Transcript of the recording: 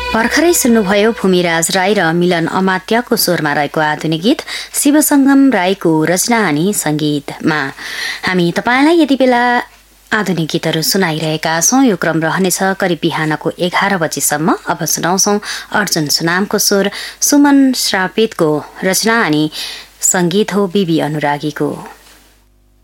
भर्खरै सुन्नुभयो भूमिराज राई र मिलन अमात्यको स्वरमा रहेको आधुनिक गीत शिवसंगम राईको रचना अनि संगीतमा। हामी तपाईलाई यति बेला आधुनिक गीतहरू सुनाइरहेका छौं। यो क्रम रहनेछ करिब बिहानको 11 बजेसम्म। अब सुनाउँछौं अर्जुन सुनामको स्वर, सुमन श्रापितको रचना अनि संगीत हो बीबी अनुरागीको।